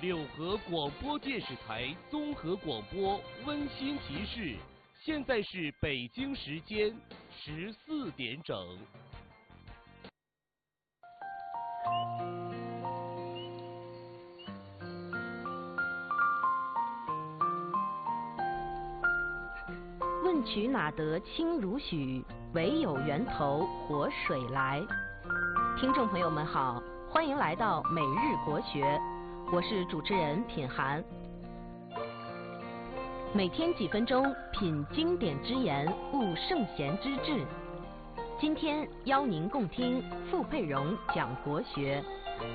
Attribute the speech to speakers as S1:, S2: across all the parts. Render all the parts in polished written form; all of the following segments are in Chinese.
S1: 六合广播电视台综合广播温馨提示：现在是北京时间14点整。
S2: 问渠哪得清如许？唯有源头活水来。听众朋友们好，欢迎来到每日国学，我是主持人品涵。每天几分钟，品经典之言，悟圣贤之治。今天邀您共听傅佩荣讲国学。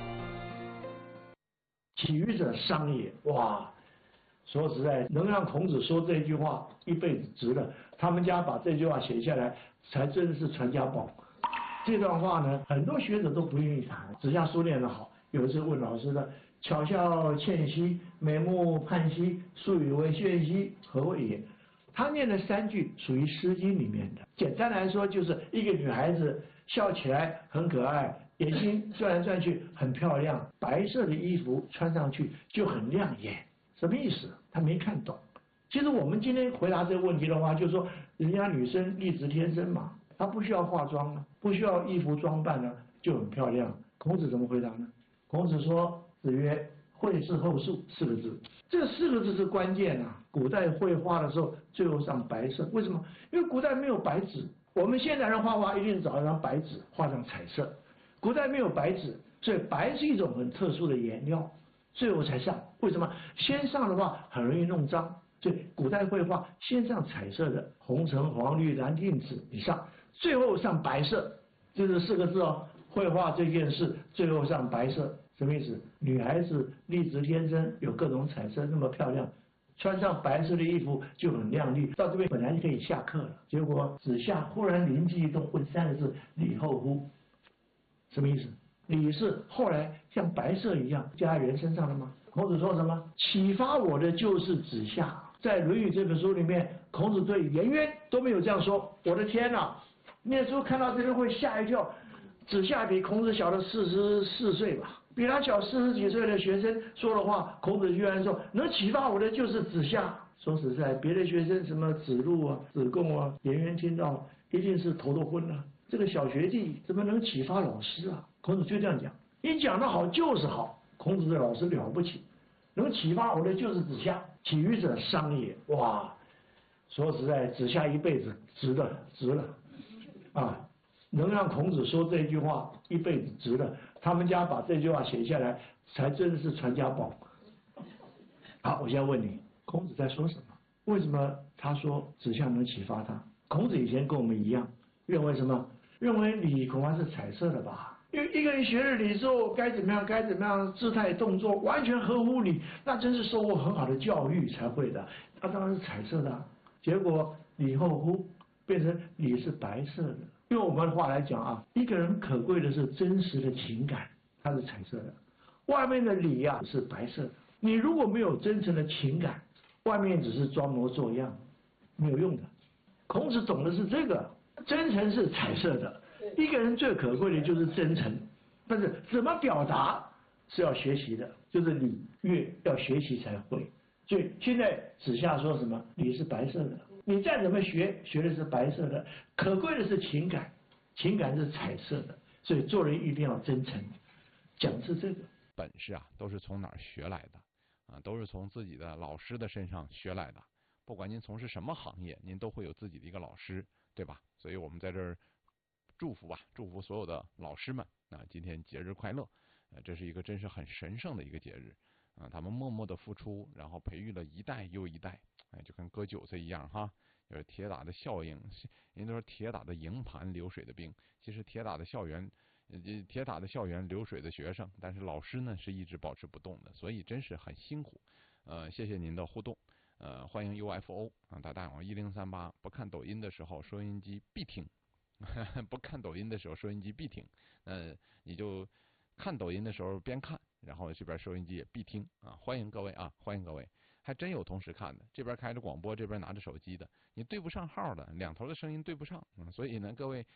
S3: 体育者伤也，哇！说实在，能让孔子说这句话，一辈子值了。他们家把这句话写下来，才真是传家宝。这段话呢，很多学者都不愿意谈。子夏书念得好，有一次问老师的：“巧笑倩兮，美目盼兮，素以为炫兮，何谓也？”他念的3句属于《诗经》里面的。简单来说，就是一个女孩子笑起来很可爱，眼睛转来转去很漂亮，白色的衣服穿上去就很亮眼。什么意思？他没看懂。其实我们今天回答这个问题的话，就是说人家女生丽质天生嘛，她不需要化妆啊，不需要衣服装扮啊，就很漂亮。孔子怎么回答呢？孔子说：“子曰，绘事后素，4个字。这4个字是关键啊。古代绘画的时候，最后上白色，为什么？因为古代没有白纸。我们现代人画画一定找一张白纸，画上彩色。古代没有白纸，所以白是一种很特殊的颜料。最后才上，为什么？先上的话很容易弄脏，所以古代绘画先上彩色的，红橙黄绿蓝靛紫，你上，最后上白色，这是4个字哦。绘画这件事最后上白色，什么意思？女孩子丽质天生，有各种彩色，那么漂亮，穿上白色的衣服就很亮丽。到这边本来就可以下课了，结果子夏忽然灵机一动，问3个字：礼后乎？什么意思？礼是后来像白色一样加在人身上的吗？孔子说什么？启发我的就是子夏。在《论语》这本书里面，孔子对颜渊都没有这样说。我的天哪！念书看到这个会吓一跳。子夏比孔子小了44岁吧，比他小40几岁的学生说的话，孔子居然说能启发我的就是子夏。说实在，别的学生什么子路啊、子贡啊，颜渊听到一定是头都昏了。这个小学弟怎么能启发老师啊？孔子就这样讲，你讲得好就是好。孔子的老师了不起，能启发我的就是子夏。体育者伤也，哇！说实在，子夏一辈子值了啊！能让孔子说这句话，一辈子值了。他们家把这句话写下来，才真是传家宝。好，我现在问你，孔子在说什么？为什么他说子夏能启发他？孔子以前跟我们一样，认为什么？认为礼恐怕是彩色的吧？因为一个人学了礼之后，该怎么样，姿态动作完全合乎礼，那真是受过很好的教育才会的。他当然是彩色的啊。结果礼后乎变成礼是白色的。用我们的话来讲啊，一个人可贵的是真实的情感，它是彩色的；外面的礼啊是白色的。你如果没有真诚的情感，外面只是装模作样，没有用的。孔子懂的是这个，真诚是彩色的。一个人最可贵的就是真诚，但是怎么表达是要学习的，就是礼乐要学习才会。所以现在子夏说什么？礼是白色的，你再怎么学，学的是白色的。可贵的是情感，情感是彩色的。所以做人一定要真诚，讲是这个。
S4: 本事啊，都是从哪儿学来的啊？都是从自己的老师的身上学来的。不管您从事什么行业，您都会有自己的一个老师，对吧？所以我们在这儿祝福所有的老师们啊，今天节日快乐！这是一个真是很神圣的一个节日啊，他们默默的付出，然后培育了一代又一代，就跟割韭菜一样哈，有铁打的效应。人都说铁打的营盘流水的兵，其实铁打的校园流水的学生，但是老师呢是一直保持不动的，所以真是很辛苦。谢谢您的互动。欢迎 UFO 啊，打大网1038。不看抖音的时候，收音机必听。不看抖音的时候，收音机必听。你就看抖音的时候边看，然后这边收音机也必听啊！欢迎各位啊，欢迎各位！还真有同时看的，这边开着广播，这边拿着手机的，你对不上号的，两头的声音对不上，所以呢，各位